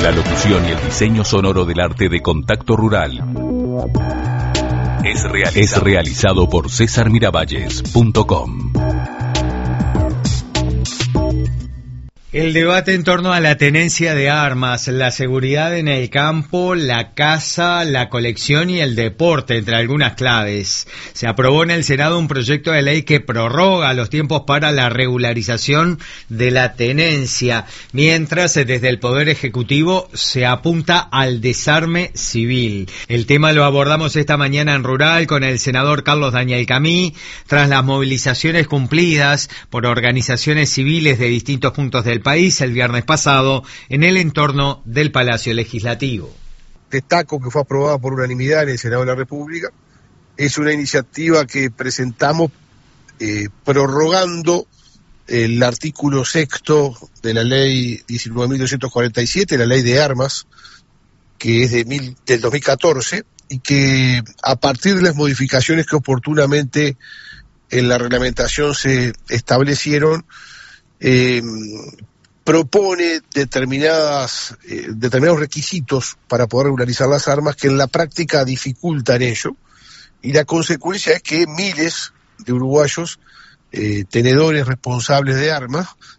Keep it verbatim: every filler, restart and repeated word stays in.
La locución y el diseño sonoro del arte de Contacto Rural es realizado, es realizado por César Miravalles punto com. El debate en torno a la tenencia de armas, la seguridad en el campo, la caza, la colección y el deporte, entre algunas claves. Se aprobó en el Senado un proyecto de ley que prorroga los tiempos para la regularización de la tenencia, mientras desde el Poder Ejecutivo se apunta al desarme civil. El tema lo abordamos esta mañana en Rural con el senador Carlos Daniel Camí, tras las movilizaciones cumplidas por organizaciones civiles de distintos puntos del país el viernes pasado en el entorno del Palacio Legislativo. Destaco que fue aprobada por unanimidad en el Senado de la República. Es una iniciativa que presentamos eh, prorrogando el artículo sexto de la ley diecinueve mil doscientos cuarenta y siete, la ley de armas, que es de mil, del dos mil catorce, y que a partir de las modificaciones que oportunamente en la reglamentación se establecieron, eh, propone determinadas eh, determinados requisitos para poder regularizar las armas que en la práctica dificultan ello, y la consecuencia es que miles de uruguayos eh, tenedores responsables de armas